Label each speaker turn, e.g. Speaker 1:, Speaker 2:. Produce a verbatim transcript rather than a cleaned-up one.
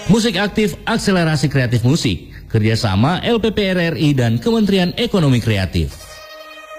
Speaker 1: Musik Aktif Akselerasi Kreatif Musik, kerjasama L P P R R I dan Kementerian Ekonomi Kreatif.